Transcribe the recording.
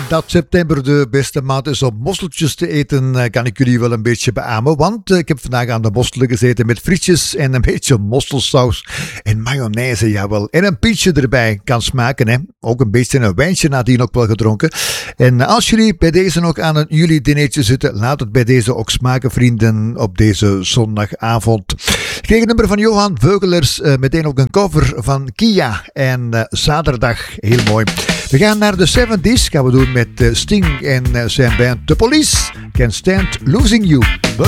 Dat september de beste maand is om mosseltjes te eten, kan ik jullie wel een beetje beamen. Want ik heb vandaag aan de mosselen gezeten met frietjes en een beetje mosselsaus en mayonaise, jawel. En een pintje erbij kan smaken, hè. Ook een beetje een wijntje nadien ook wel gedronken. En als jullie bij deze nog aan een jullie dinertje zitten, laat het bij deze ook smaken, vrienden, op deze zondagavond. Ik kreeg een nummer van Johan Veugelers, meteen ook een cover van Kia en Zaterdag, heel mooi. We gaan naar de 70s, gaan we doen met Sting en zijn band The Police. Can't Stand Losing You.